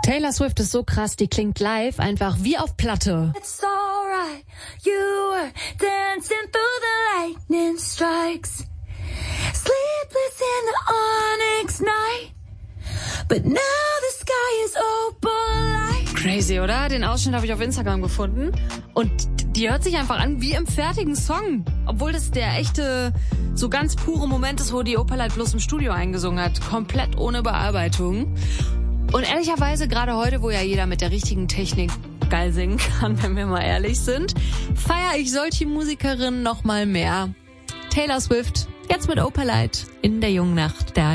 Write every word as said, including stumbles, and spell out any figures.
Taylor Swift ist so krass, die klingt live einfach wie auf Platte. It's alright, you were dancing through the lightning strikes, sleepless in the onyx night, but now the sky is opalite. Crazy, oder? Den Ausschnitt habe ich auf Instagram gefunden und die hört sich einfach an wie im fertigen Song, obwohl das der echte, so ganz pure Moment ist, wo die Opalite bloß im Studio eingesungen hat, komplett ohne Bearbeitung. Und ehrlicherweise, gerade heute, wo ja jeder mit der richtigen Technik geil singen kann, wenn wir mal ehrlich sind, feiere ich solche Musikerinnen noch mal mehr. Taylor Swift, jetzt mit Opalite in der jungen Nacht. Der